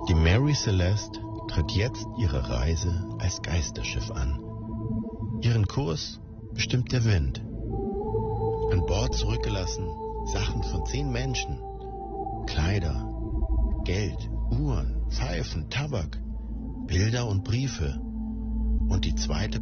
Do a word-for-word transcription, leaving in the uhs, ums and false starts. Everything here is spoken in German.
Die Mary Celeste tritt jetzt ihre Reise als Geisterschiff an. Ihren Kurs bestimmt der Wind. An Bord zurückgelassen Sachen von zehn Menschen. Kleider, Geld, Uhren, Pfeifen, Tabak, Bilder und Briefe. Und die zweite